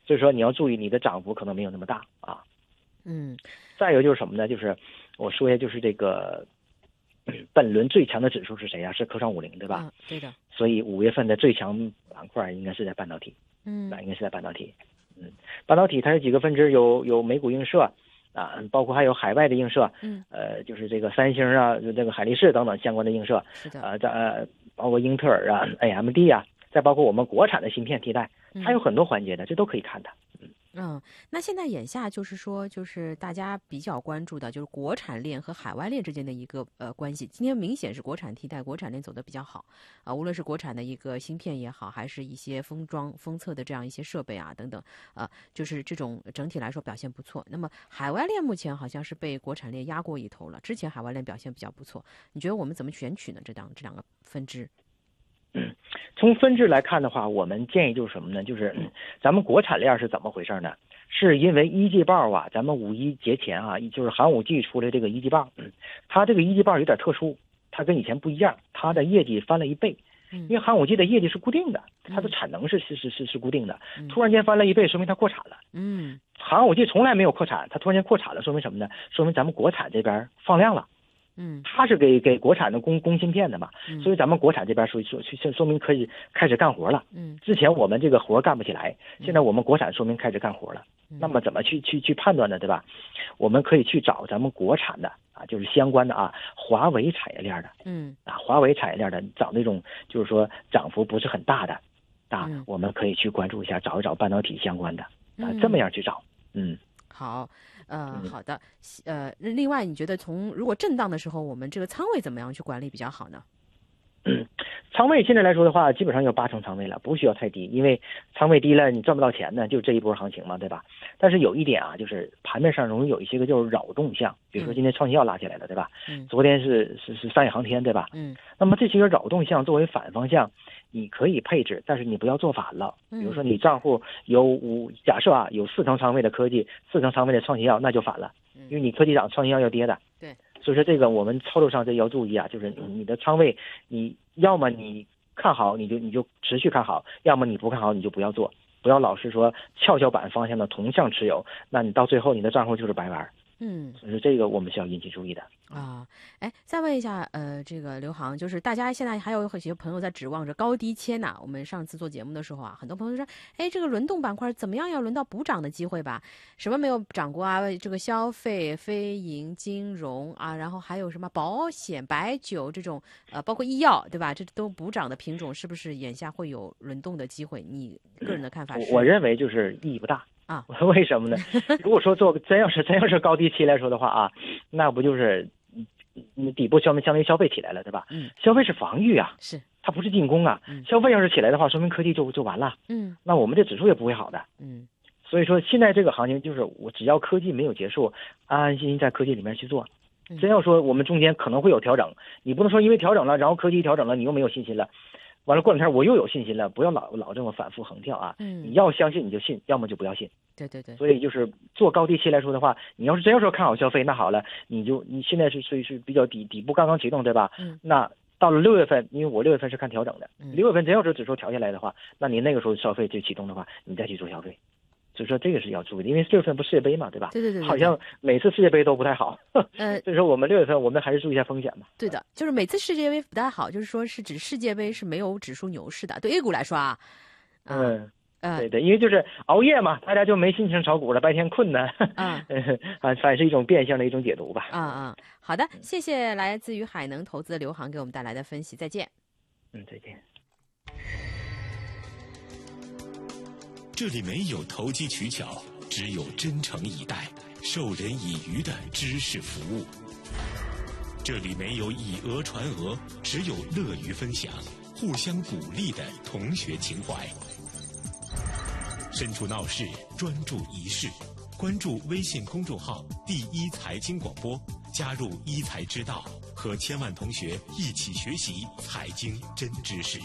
所以说你要注意你的涨幅可能没有那么大啊。再一个就是什么呢？就是我说一下，就是这个本轮最强的指数是谁啊？是科创50，对吧？ 对的。 所以5月份的最强板块应该是在半导体。应该是在半导体。半导体它有几个分支，有美股映射啊，包括还有海外的映射。就是这个三星啊，这个海力士等等相关的映射。 是的。 包括英特尔啊、AMD 啊，再包括我们国产的芯片替代，它有很多环节的，这都可以看的。 那现在眼下就是说，就是大家比较关注的，就是国产链和海外链之间的一个关系。今天明显是国产替代，国产链走得比较好啊，无论是国产的一个芯片也好，还是一些封装、封测的这样一些设备啊等等就是这种整体来说表现不错。那么海外链目前好像是被国产链压过一头了，之前海外链表现比较不错，你觉得我们怎么选取呢？这两个分支？ 从分支来看的话，我们建议就是什么呢？就是咱们国产链是怎么回事呢？是因为一季报啊，咱们5·1节前啊，就是寒武纪出的这个一季报，它这个一季报有点特殊，它跟以前不一样，它的业绩翻了1倍。因为寒武纪的业绩是固定的，它的产能是固定的，突然间翻了1倍，说明它扩产了。寒武纪从来没有扩产，它突然间扩产了，说明什么呢？说明咱们国产这边放量了。它是给国产的供芯片的嘛，所以咱们国产这边说明可以开始干活了。之前我们这个活干不起来，现在我们国产说明开始干活了。那么怎么去判断呢？对吧？我们可以去找咱们国产的啊，就是相关的啊，华为产业链的。华为产业链的找那种就是说涨幅不是很大的啊，我们可以去关注一下，找一找半导体相关的啊，这么样去找。 好。好的。另外你觉得如果震荡的时候，我们这个仓位怎么样去管理比较好呢？ 仓位现在来说的话，基本上有80%仓位了，不需要太低，因为仓位低了你赚不到钱呢，就这一波行情嘛，对吧？但是有一点啊，就是盘面上容易有一些个就是扰动项，比如说今天创新药拉起来了，对吧？昨天是三野航天，对吧？那么这些个扰动项作为反方向，你可以配置，但是你不要做反了。比如说你账户假设啊有4成仓位的科技，4成仓位的创新药，那就反了，因为你科技涨，创新药要跌的。 对。 所以说这个我们操作上这要注意啊，就是你的仓位，你要么你看好你就持续看好，要么你不看好你就不要做，不要老是说跷板方向的同向持有，那你到最后你的账户就是白玩。所以说这个我们需要引起注意的啊。再问一下，这个刘航，就是大家现在还有很多朋友在指望着高低切呢。我们上次做节目的时候啊，很多朋友说，这个轮动板块怎么样？要轮到补涨的机会吧？什么没有涨过啊？这个消费、非银、金融啊，然后还有什么保险、白酒这种，包括医药，对吧？这都补涨的品种，是不是眼下会有轮动的机会？你个人的看法是？ 我认为就是意义不大。 为什么呢？如果说真要是高低期来说的话啊，那不就是底部相当于消费起来了，对吧？消费是防御啊， 是它不是进攻啊。消费要是起来的话，说明科技就完了。那我们这指数也不会好的。所以说现在这个行情就是我只要科技没有结束，安安心心在科技里面去做。真要说我们中间可能会有调整，你不能说因为调整了，然后科技一调整了，你又没有信心了。完了过两天我又有信心了，不要老这么反复横跳啊！你要相信你就信，要么就不要信。 对。 所以就是做高低期来说的话，你要是真要说看好消费，那好了，你现在是比较底部刚刚启动，对吧？那到了6月份，因为我6月份是看调整的，6月份真要是指数调下来的话，那你那个时候消费就启动的话，你再去做消费。所以说这个是要注意的，因为6月份不世界杯嘛，对吧？ 对。 好像每次世界杯都不太好。所以说我们6月份我们还是注意一下风险嘛。 对的，就是每次世界杯不太好，就是说是指世界杯是没有指数牛市的。对 A 股来说啊， 对，因为就是熬夜嘛，大家就没心情炒股了，白天困呢。反正是一种变相的一种解读吧。 好的，谢谢来自于海能投资的刘航给我们带来的分析，再见。 再见。 这里没有投机取巧，只有真诚以待、授人以渔的知识服务。这里没有以讹传讹，只有乐于分享、互相鼓励的同学情怀。身处闹市，专注一事，关注微信公众号“第一财经广播”，加入一财之道，和千万同学一起学习财经真知识。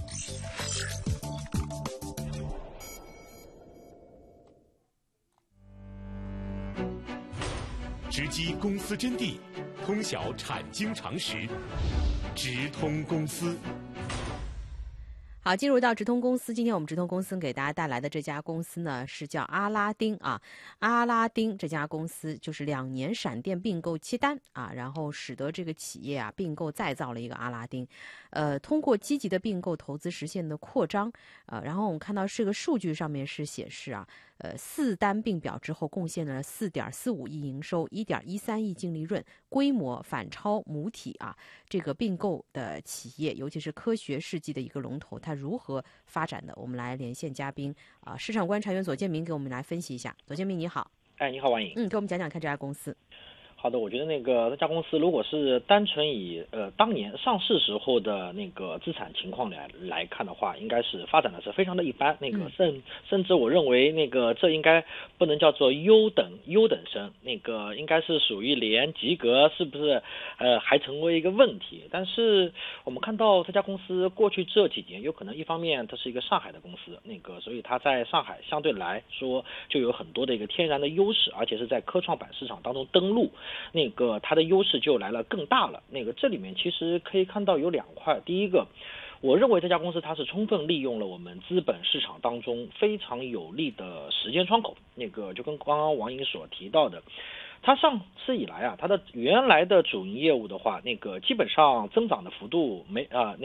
直击公司真谛，通晓产经常识，直通公司。 好，进入到直通公司，今天我们直通公司给大家带来的这家公司呢，是叫阿拉丁啊。阿拉丁这家公司就是2年闪电并购契丹啊，然后使得这个企业啊并购再造了一个阿拉丁，通过积极的并购投资实现的扩张，然后我们看到这个数据上面是显示啊，4单并表之后贡献了4.45亿营收，1.13亿净利润，规模反超母体啊。这个并购的企业，尤其是科学世纪的一个龙头，它如何发展的？我们来连线嘉宾市场观察员左建明给我们来分析一下。左建明你好。 你好，王颖。 给我们讲讲看这家公司。 好的，我觉得这家公司如果是单纯以当年上市时候的那个资产情况来看的话，应该是发展的是非常的一般，甚至我认为这应该不能叫做优等生，应该是属于连及格是不是还成为一个问题。但是我们看到这家公司过去这几年，有可能一方面它是一个上海的公司，所以它在上海相对来说就有很多的一个天然的优势，而且是在科创板市场当中登陆。它的优势就来了更大了。这里面其实可以看到有2块。第一个，我认为这家公司它是充分利用了我们资本市场当中非常有利的时间窗口。就跟刚刚王颖所提到的，它上市以来啊，它的原来的主营业务的话，基本上增长的幅度为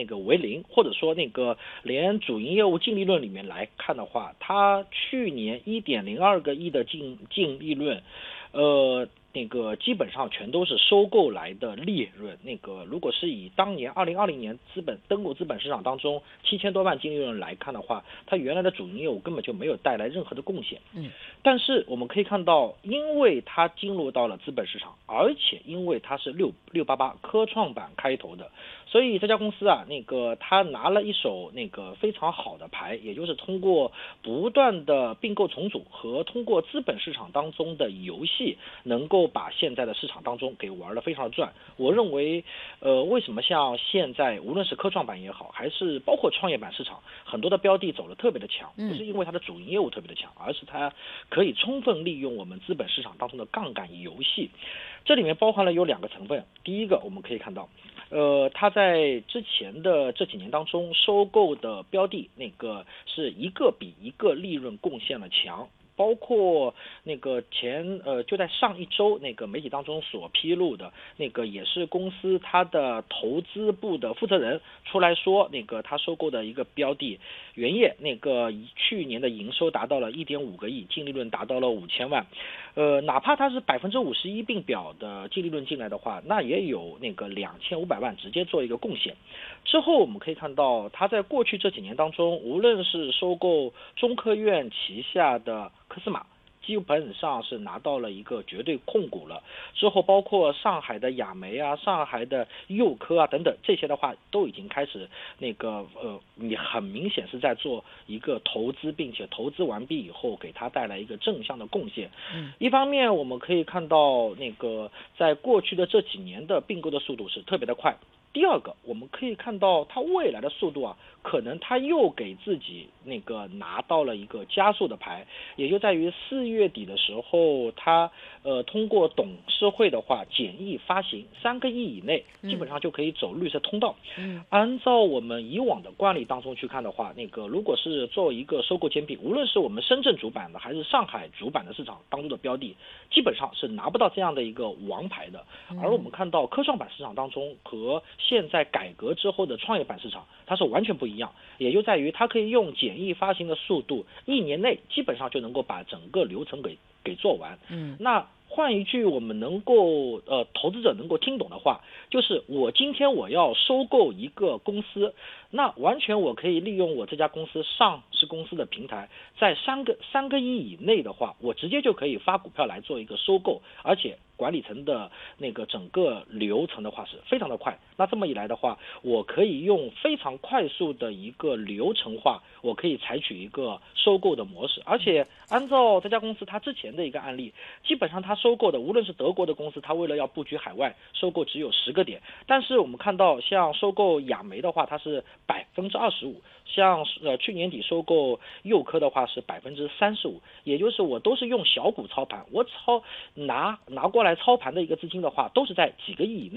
0，或者说连主营业务净利润里面来看的话，它去年1.02个亿的净利润，基本上全都是收购来的利润。如果是以当年2020年登陆资本市场当中7000多万净利润来看的话，它原来的主营业务根本就没有带来任何的贡献。但是我们可以看到，因为它进入到了资本市场，而且因为它是688科创板开头的，所以这家公司啊，它拿了一手非常好的牌，也就是通过不断的并购重组和通过资本市场当中的游戏，能够把现在的市场当中给玩得非常的转。我认为为什么像现在无论是科创板也好，还是包括创业板市场，很多的标的走得特别的强，不是因为它的主营业务特别的强，而是它可以充分利用我们资本市场当中的杠杆游戏。这里面包含了有2个成分。第一个，我们可以看到它在之前的这几年当中收购的标的是一个比一个利润贡献了强。包括就在上一周媒体当中所披露的也是公司它的投资部的负责人出来说，他收购的一个标的原业去年的营收达到了1.5个亿，净利润达到了5000万。哪怕它是51%并表的净利润进来的话，那也有2500万直接做一个贡献。之后我们可以看到，它在过去这几年当中，无论是收购中科院旗下的科斯玛，基本上是拿到了一个绝对控股了。之后包括上海的亚煤啊、上海的佑科啊等等，这些的话都已经开始你很明显是在做一个投资，并且投资完毕以后给它带来一个正向的贡献。一方面我们可以看到在过去的这几年的并购的速度是特别的快。第二个，我们可以看到它未来的速度啊，可能它又给自己拿到了一个加速的牌，也就在于4月底的时候，它通过董事会的话简易发行3个亿以内，基本上就可以走绿色通道。按照我们以往的惯例当中去看的话，如果是做一个收购兼并，无论是我们深圳主板的还是上海主板的市场当中的标的，基本上是拿不到这样的一个王牌的。而我们看到科创板市场当中和现在改革之后的创业板市场，它是完全不一样，也就在于它可以用简易发行的速度，1年内基本上就能够把整个流程给做完。那换一句我们能够投资者能够听懂的话，就是我今天我要收购一个公司，那完全我可以利用我这家公司上市公司的平台，在3个亿以内的话，我直接就可以发股票来做一个收购，而且管理层的整个流程的话是非常的快。那这么一来的话，我可以用非常快速的一个流程化，我可以采取一个收购的模式。而且按照这家公司它之前的一个案例，基本上它收购的无论是德国的公司，它为了要布局海外，收购只有10个点，但是我们看到像收购亚煤的话，它是25%，像去年底收购佑科的话是35%，也就是我都是用小股操盘，我拿过来操盘的一个资金的话，都是在几个亿以内。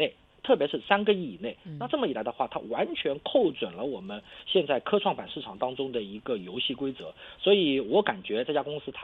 特别是3个亿以内。那这么一来的话，它完全扣准了我们现在科创板市场当中的一个游戏规则。所以我感觉这家公司它